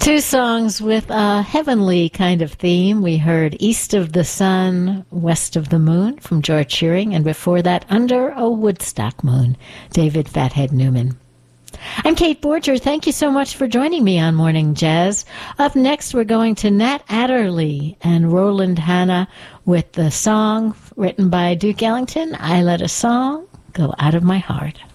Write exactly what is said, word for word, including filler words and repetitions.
Two songs with a heavenly kind of theme. We heard East of the Sun, West of the Moon from George Shearing, and before that, Under a Woodstock Moon, David Fathead Newman. I'm Kate Borger. Thank you so much for joining me on Morning Jazz. Up next, we're going to Nat Adderley and Roland Hanna with the song written by Duke Ellington, I Let a Song Go Out of My Heart.